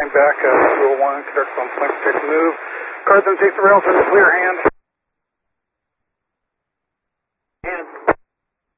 back, 201, conduct on point, protect move. Carson, take the rails in the clear hand.